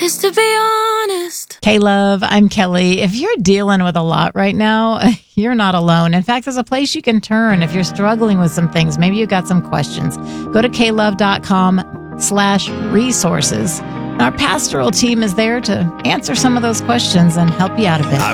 is to be honest. K-Love, I'm Kelly. If you're dealing with a lot right now, you're not alone. In fact, there's a place you can turn if you're struggling with some things. Maybe you've got some questions. Go to klove.com/resources. Our pastoral team is there to answer some of those questions and help you out a bit. I